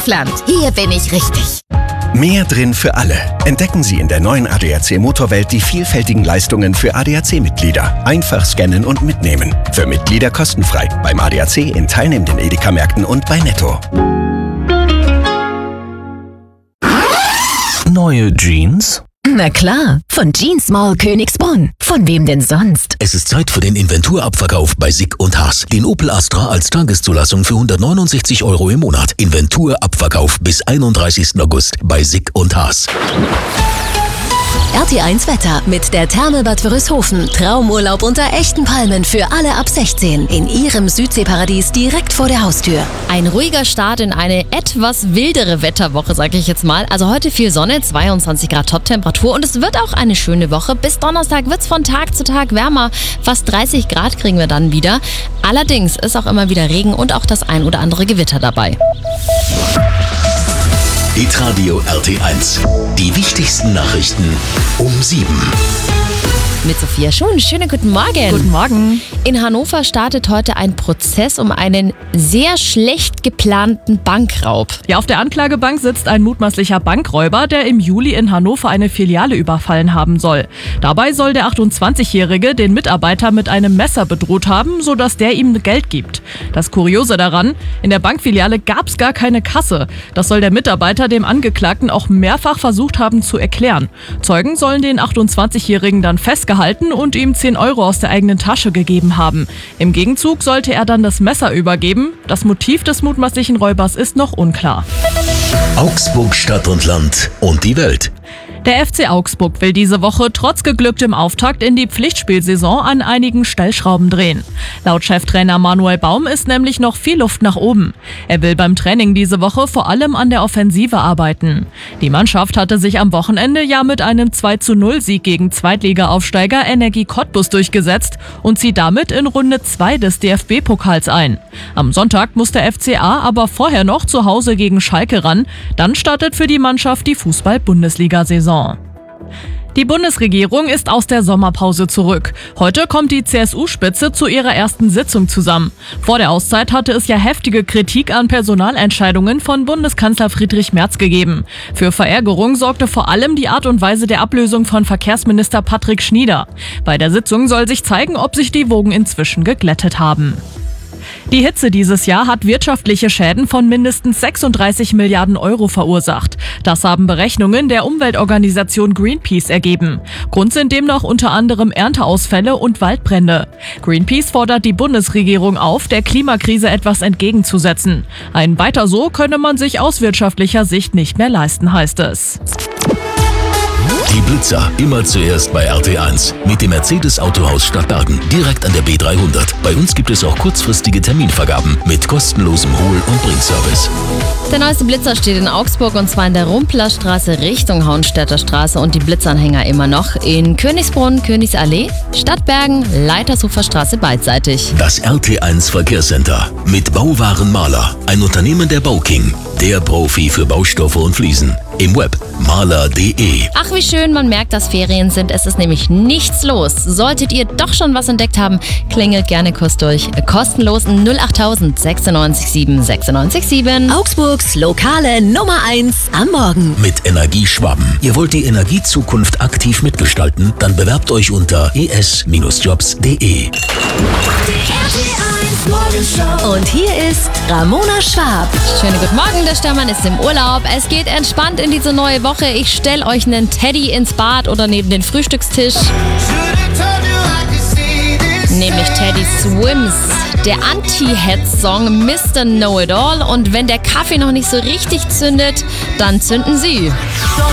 Kaufland. Hier bin ich richtig. Mehr drin für alle. Entdecken Sie in der neuen ADAC Motorwelt die vielfältigen Leistungen für ADAC-Mitglieder. Einfach scannen und mitnehmen. Für Mitglieder kostenfrei. Beim ADAC in teilnehmenden Edeka-Märkten und bei Netto. Neue Jeans? Na klar, von Jeans Mall Königsbrunn. Von wem denn sonst? Es ist Zeit für den Inventurabverkauf bei Sick & Haas. Den Opel Astra als Tageszulassung für 169 € im Monat. Inventurabverkauf bis 31. August bei Sick & Haas. RT1 Wetter mit der Therme Bad Wörishofen. Traumurlaub unter echten Palmen für alle ab 16. In Ihrem Südseeparadies direkt vor der Haustür. Ein ruhiger Start in eine etwas wildere Wetterwoche, sage ich jetzt mal. Also heute viel Sonne, 22 Grad Toptemperatur und es wird auch eine schöne Woche. Bis Donnerstag wird es von Tag zu Tag wärmer. Fast 30 Grad kriegen wir dann wieder. Allerdings ist auch immer wieder Regen und auch das ein oder andere Gewitter dabei. Hitradio RT1. Die wichtigsten Nachrichten um 7. Mit Sophia Schuhn. Schönen guten Morgen. Guten Morgen. In Hannover startet heute ein Prozess um einen sehr schlecht geplanten Bankraub. Ja, auf der Anklagebank sitzt ein mutmaßlicher Bankräuber, der im Juli in Hannover eine Filiale überfallen haben soll. Dabei soll der 28-Jährige den Mitarbeiter mit einem Messer bedroht haben, sodass der ihm Geld gibt. Das Kuriose daran, in der Bankfiliale gab es gar keine Kasse. Das soll der Mitarbeiter dem Angeklagten auch mehrfach versucht haben zu erklären. Zeugen sollen den 28-Jährigen dann festgehalten und ihm 10 € aus der eigenen Tasche gegeben haben. Im Gegenzug sollte er dann das Messer übergeben. Das Motiv des mutmaßlichen Räubers ist noch unklar. Augsburg, Stadt und Land und die Welt. Der FC Augsburg will diese Woche trotz geglücktem Auftakt in die Pflichtspielsaison an einigen Stellschrauben drehen. Laut Cheftrainer Manuel Baum ist nämlich noch viel Luft nach oben. Er will beim Training diese Woche vor allem an der Offensive arbeiten. Die Mannschaft hatte sich am Wochenende ja mit einem 2:0-Sieg gegen Zweitliga-Aufsteiger Energie Cottbus durchgesetzt und zieht damit in Runde 2 des DFB-Pokals ein. Am Sonntag muss der FCA aber vorher noch zu Hause gegen Schalke ran. Dann startet für die Mannschaft die Fußball-Bundesliga-Saison. Die Bundesregierung ist aus der Sommerpause zurück. Heute kommt die CSU-Spitze zu ihrer ersten Sitzung zusammen. Vor der Auszeit hatte es ja heftige Kritik an Personalentscheidungen von Bundeskanzler Friedrich Merz gegeben. Für Verärgerung sorgte vor allem die Art und Weise der Ablösung von Verkehrsminister Patrick Schnieder. Bei der Sitzung soll sich zeigen, ob sich die Wogen inzwischen geglättet haben. Die Hitze dieses Jahr hat wirtschaftliche Schäden von mindestens 36 Milliarden € verursacht. Das haben Berechnungen der Umweltorganisation Greenpeace ergeben. Grund sind demnach unter anderem Ernteausfälle und Waldbrände. Greenpeace fordert die Bundesregierung auf, der Klimakrise etwas entgegenzusetzen. Ein Weiter so könne man sich aus wirtschaftlicher Sicht nicht mehr leisten, heißt es. Die Blitzer immer zuerst bei RT1 mit dem Mercedes Autohaus Stadtbergen direkt an der B300. Bei uns gibt es auch kurzfristige Terminvergaben mit kostenlosem Hol- und Bringservice. Der neueste Blitzer steht in Augsburg und zwar in der Rumplerstraße Richtung Hauenstädter Straße und die Blitzanhänger immer noch in Königsbrunn, Königsallee, Stadtbergen, Leitershofer beidseitig. Das RT1 Verkehrscenter mit Bauwaren Maler, ein Unternehmen der Bauking, der Profi für Baustoffe und Fliesen. Im Web maler.de. Ach, wie schön, man merkt, dass Ferien sind. Es ist nämlich nichts los. Solltet ihr doch schon was entdeckt haben, klingelt gerne kurz durch. Kostenlos 08000 96 7 96 7. Augsburgs lokale Nummer 1 am Morgen. Mit Energie Schwaben. Ihr wollt die Energiezukunft aktiv mitgestalten? Dann bewerbt euch unter es-jobs.de. Und hier ist Ramona Schwab. Schönen guten Morgen, der Störmann ist im Urlaub. Es geht entspannt in diese neue Woche. Ich stelle euch einen Teddy ins Bad oder neben den Frühstückstisch. Nämlich Teddy Swims, der Anti-Head-Song Mr. Know-It-All. Und wenn der Kaffee noch nicht so richtig zündet, dann zünden sie.